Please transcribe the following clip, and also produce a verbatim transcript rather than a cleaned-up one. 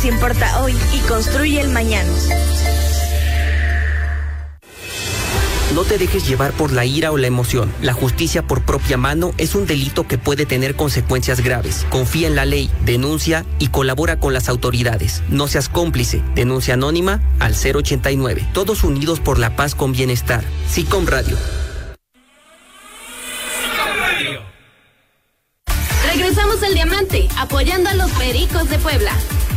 nos importa hoy y construye el mañana. No te dejes llevar por la ira o la emoción. La justicia por propia mano es un delito que puede tener consecuencias graves. Confía en la ley, denuncia y colabora con las autoridades. No seas cómplice. Denuncia anónima al cero ochenta y nueve. Todos unidos por la paz con bienestar. SICOM Radio. Regresamos al Diamante, apoyando a los Pericos de Puebla.